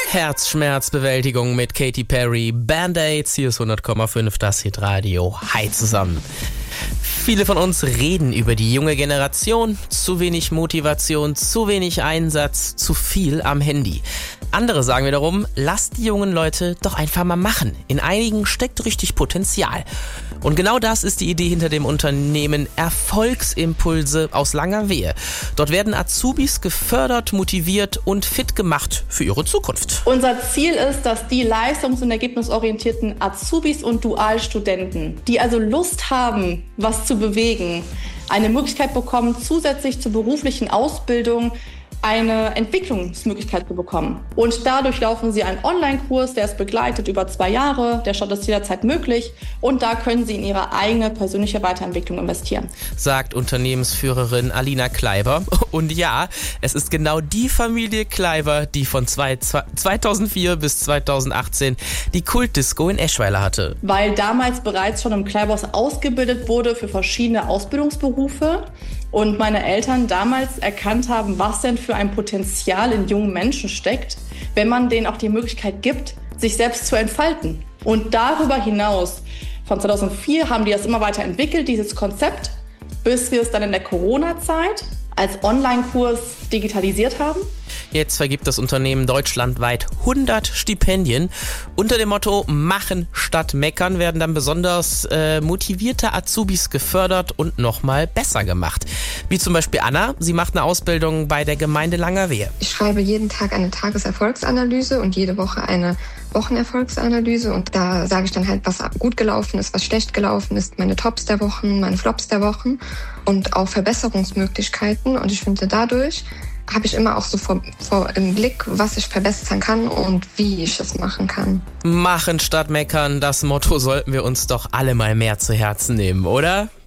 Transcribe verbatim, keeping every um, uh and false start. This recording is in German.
Herzschmerzbewältigung mit Katy Perry, Band-Aids, hier ist hundert Komma fünf, das Hitradio. Hi zusammen. Viele von uns reden über die junge Generation. Zu wenig Motivation, zu wenig Einsatz, zu viel am Handy. Andere sagen wiederum, lasst die jungen Leute doch einfach mal machen. In einigen steckt richtig Potenzial. Und genau das ist die Idee hinter dem Unternehmen Erfolgsimpulse aus Langerwehe. Dort werden Azubis gefördert, motiviert und fit gemacht für ihre Zukunft. Unser Ziel ist, dass die leistungs- und ergebnisorientierten Azubis und Dualstudenten, die also Lust haben, was zu bewegen, eine Möglichkeit bekommen, zusätzlich zur beruflichen Ausbildung eine Entwicklungsmöglichkeit zu bekommen. Und dadurch laufen sie einen Online-Kurs, der ist begleitet über zwei Jahre, der Start ist jederzeit möglich und da können sie in ihre eigene persönliche Weiterentwicklung investieren. Sagt Unternehmensführerin Alina Kleiber. Und ja, es ist genau die Familie Kleiber, die von zweitausendvier bis zweitausendachtzehn die Kultdisco in Eschweiler hatte. Weil damals bereits schon im Kleiberhaus ausgebildet wurde für verschiedene Ausbildungsberufe und meine Eltern damals erkannt haben, was denn für ein Potenzial in jungen Menschen steckt, wenn man denen auch die Möglichkeit gibt, sich selbst zu entfalten. Und darüber hinaus, von zweitausendvier haben die das immer weiter entwickelt, dieses Konzept, bis wir es dann in der Corona-Zeit als Online-Kurs digitalisiert haben. Jetzt vergibt das Unternehmen deutschlandweit hundert Stipendien. Unter dem Motto Machen statt Meckern werden dann besonders äh, motivierte Azubis gefördert und nochmal besser gemacht. Wie zum Beispiel Anna, sie macht eine Ausbildung bei der Gemeinde Langerwehe. Ich schreibe jeden Tag eine Tageserfolgsanalyse und jede Woche eine Wochenerfolgsanalyse und da sage ich dann halt, was gut gelaufen ist, was schlecht gelaufen ist, meine Tops der Wochen, meine Flops der Wochen und auch Verbesserungsmöglichkeiten und ich finde dadurch habe ich immer auch so vor, vor im Blick, was ich verbessern kann und wie ich es machen kann. Machen statt meckern, das Motto sollten wir uns doch alle mal mehr zu Herzen nehmen, oder?